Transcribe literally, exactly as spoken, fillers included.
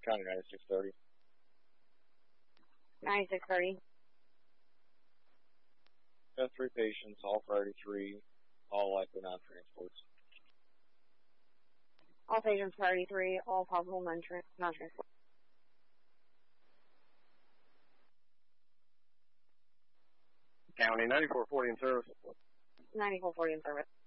County ninety-six thirty. ninety-six thirty. Got three patients, all priority three, all likely non-transports. All patients priority three, all possible non-transport. County ninety-four forty in service. ninety-four forty in service.